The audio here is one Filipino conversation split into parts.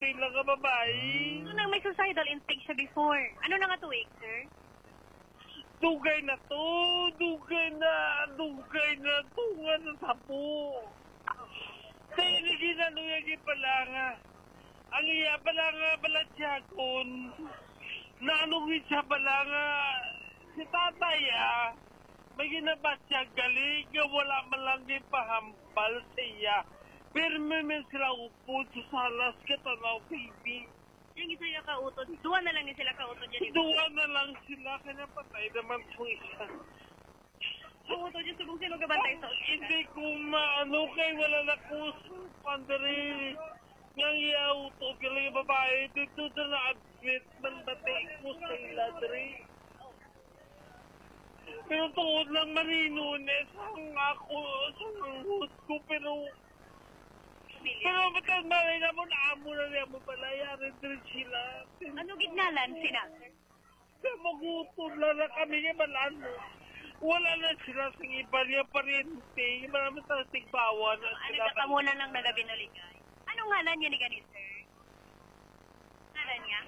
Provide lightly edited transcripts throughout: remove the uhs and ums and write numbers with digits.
maintain lang ka babae. Ano nang may suicidal instinct siya before? Ano na nga tuwik, sir? Dugay na to, dugay na, tunga na sapo. Dahil hindi ginaluyagi pala nga. Ang iya pala nga balatsyagon, na anong siya pala nga, si tatay may ginabatsya galing, wala man lang din pahambal sa iya. Pero may sila upo sa salas katanaw, baby. Yung isa yung kautod. Duwa na lang ni sila kautod yan. Duwa na lang sila, kaya patay naman po isa. Kautod yung subong sino gabantay sa ospital. Hindi ko maano kay wala na ko sa pandari. Nang iauto, galing babae, dito na na-admit, manbatay ko sa iladri. Pero tuod lang maninunes ang ako, sa hangod ko, pero matang malay na mo na amo na niya mo pala, yari din sila. Ano gignalan sila? Kaya magutod lang na kami niya malaan mo. Wala na sila sa iba niya parente, marami sa tigbawa na sila. Ano ka muna lang nagabinuligay? Anong ngalan niya ni ganit, sir? Ngalan niya?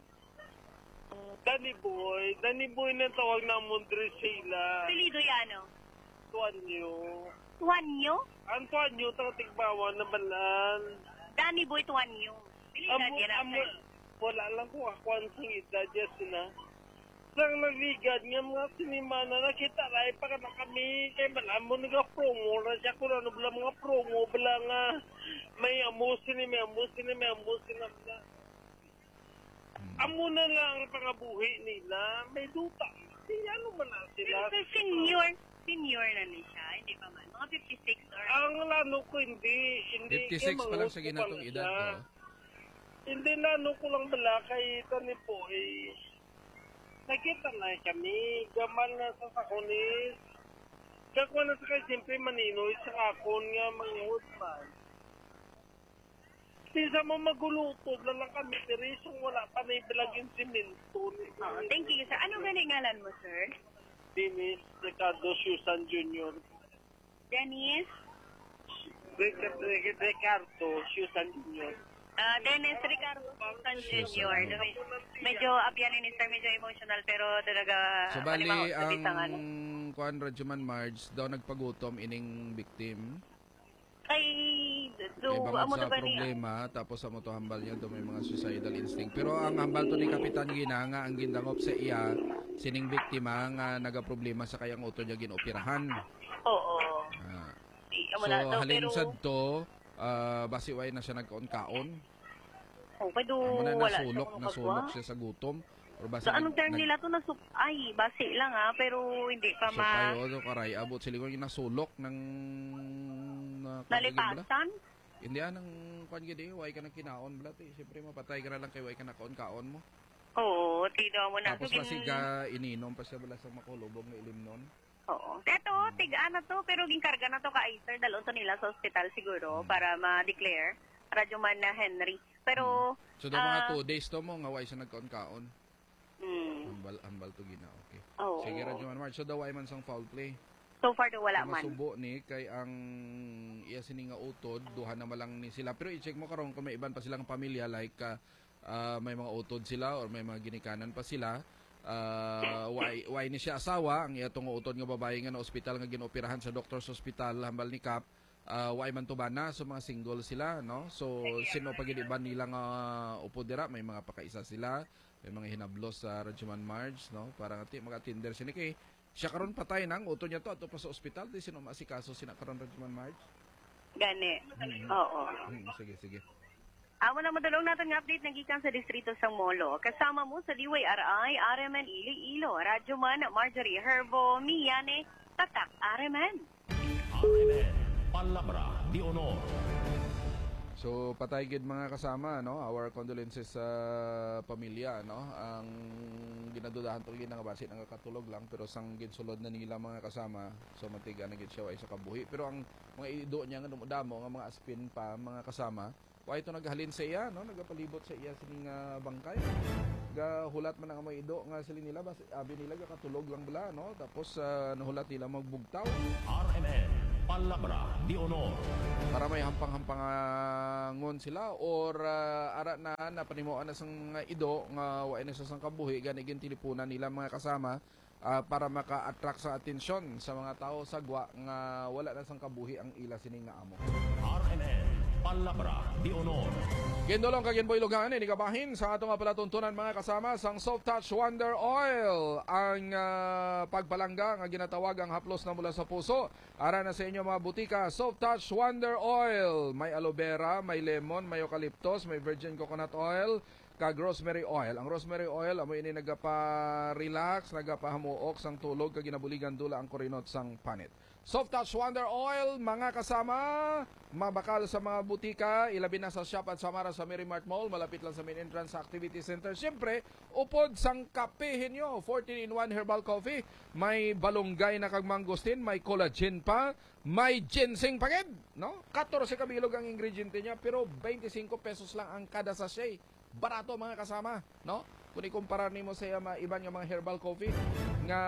Danny Boy na tawag na Mondre sila. Pilido yan, Antonio. Tuanyo? Antonio, tigbawa na balan. Danny Boy Tuanyo. Pilidan yan ang sir. Wala lang kung ako ang singita, Jessina. Sang nagligad nga mga sinimana, nakita rin pa na kami, kay balaan mo nag-promo na siya, kung ano bala mga promo, bala nga, may amusin na bala. Amo na lang ang pangabuhi nila, may duta. Ano man na sila? Senior na ni siya, hindi pa man. Mga 56 or... Ang lano ko hindi 56 pa lang sa ginatong edad ko. Hindi lano ko lang bala kay Tani po nakita na kami, gamal na sa sakunis. Kakwa na sa kay siyempre maninoy sa akon nga manghud man. Pisa mo magulutod lang kami, Teresong wala pa na ibalag yung simento. Thank you, sir. Ano galing ngalan mo, sir? Dennis Ricardo Susan Jr. Dennis? Ricardo Susan Jr. Dennis Ricardo Susan Jr. Medyo abyanin ni sir, medyo emotional, pero talaga... So, bali, ang Juan Rajuman Marge daw nagpagutom ining victim. Ay, amo sa problema, tapos amo to hambal niya do may mga suicidal instinct. Pero ang hambal to ni Kapitan Gina nga ang gindangop sa iya sining biktima nga nagaproblema sa kayang uto niya ginoperahan. Oo. So halin sad to basi way na siya nagkaon-kaon. Oh, pero wala nasulok siya sa gutom. So anong term nila to ay basi lang pero hindi pa so, kayo karay abot sila yung nasulok ng nalipasan? Hindi nang kwan gid way ka nang kinaon blat siyempre mapatay ka na lang kay way ka nakaon-kaon mo. Oo, tido mo na. Tapos kasi ka ininom pa siya bala sa makulubog na ilim nun. Oo. Eto, tigaan na to, pero ginkarga na to ka sir, dalon to nila sa ospital siguro para ma-declare. Radyoman na Henry. Pero... So, daw mga 2 days to mo, nga way siya nagkaon-kaon. Ambal to gina, okay. Oh. Sige, Radyoman March. So, daw ay man sang foul play. So far, do wala man. Masubo ni, kay ang iya sini nga utod, duha na malang ni sila. Pero i-check mo karon kung may iban pa silang pamilya, like may mga utod sila or may mga ginikanan pa sila. Why ni siya asawa, ang iya tong utod nga babae nga na ospital nga ginoperahan sa Doctor's Hospital, hambal ni Kap. Why man to ba na, so mga single sila, no? So, sino pag ba nilang upo dira, may mga pakaisa sila, may mga hinablos sa Radyoman Marge, no? Para nga mag-attender siya ni kay siya karon patay nang uto niya to ato pa sa ospital, di sino masikaso sina karon Radyoman Marge? Gani. Oo. Sige. Amo na madulong natin ng update nagikan sa distrito sang Molo. Kasama mo sa DYRI, RMN Iloilo, Radyoman Marjorie Herbo, Miyane, Tatak, RMN. RMN, Palabra di Honor. So patay gid mga kasama, no? Our condolences sa pamilya, no? Ang ginadudahan to gid nga base nga katulog lang pero sang ginsulod na nila mga kasama, so matiga na gid siya ay sa kabuhi. Pero ang mga ido niya nga dumudamo nga mga aspin pa mga kasama, wa ito naghalin sa iya, no? Nagapalibot sa iya sining bangkay. Gahulat man ang mga ido nga sila nila base abi nila katulog lang bala, no? Tapos nahulat nila magbugtaw. RMN Palabra de Honor. Para may hampang-hampangon sila or ara na napanimuan na sang ido nga wa na sa sang kabuhi ganigin tilipunan nila mga kasama para maka-attract sa atensyon sa mga tao sagwa nga wala na sang kabuhi ang ila sining nga amo. RMN Palabra de Honor. Gendolong kaginboy lugan ni kabahin sa atong palatuntunan mga kasama sang Soft Touch Wonder Oil ang pagpalangga nga ginatawag ang haplos na mula sa puso. Ara na sa inyo mga butika, Soft Touch Wonder Oil. May aloe vera, may lemon, may eucalyptus, may virgin coconut oil, kag rosemary oil. Ang rosemary oil amo ini nagapa-relax, nagapahamuok sang tulog kag ginabuligan dula ang kurinot sang panit. Soft Touch Wonder Oil, mga kasama, mabakal sa mga butika, ilabi na sa shop at Samara sa Merrimart Mall, malapit lang sa main entrance sa Activity Center. Siyempre, upod sang kapehin nyo, 14-in-1 herbal coffee, may balonggay na kag mangustin, may collagen pa, may ginseng pagid, no? 14 kabilog ang ingrediente niya, pero 25 pesos lang ang kada sachet. Barato mga kasama, no? Kung ikumpara nimo sa iban nga mga herbal coffee nga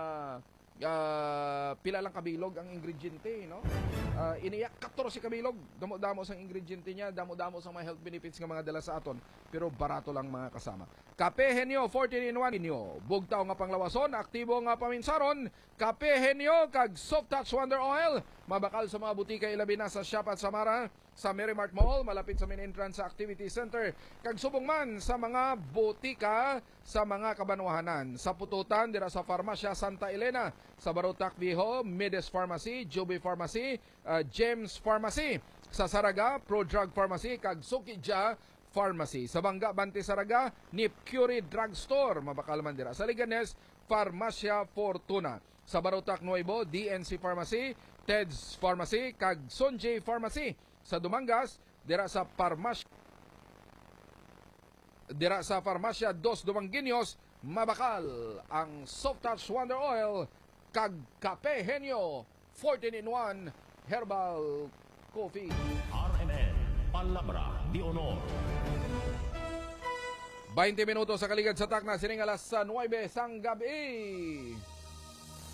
pila lang kabilog ang ingrediente, no? Iniyak 14 kabilog, damo-damo sang ingrediente niya, damo-damo sang mga health benefits nga mga dala sa aton, pero barato lang mga kasama. Kape Henyo 14-in-1 inyo, bugtaw nga panglawason, aktibo nga paminsaron. Kape Henyo kag Soft Touch Wonder Oil, mabakal sa mga butika ilabi na sa shop at Samara sa Merrimart Mall, malapit sa main entrance sa Activity Center. Kag subong man sa mga butika sa mga kabanwahanan. Sa Pututan, dira sa Farmasya Santa Elena. Sa Barotac Viejo, Mides Pharmacy, Juby Pharmacy, James Pharmacy. Sa Saraga, Pro Drug Pharmacy, kag Sukidja Pharmacy. Sa Bangga, Bante Saraga, Nipcure Drugstore. Mabakal man dira. Sa Liganes, Farmasya Fortuna. Sa Barotac Nuevo, DNC Pharmacy, Ted's Pharmacy, kag Sonjay Pharmacy. Sa Dumangas, dira sa Farmasya Dos Dumanguinos, mabakal ang Soft Touch Wonder Oil kag Kape Henyo 14-in-1 Herbal Coffee. RMN Palabra de Honor. 20 minutos sa kaligid sa takna sining alas 9 sang gabi.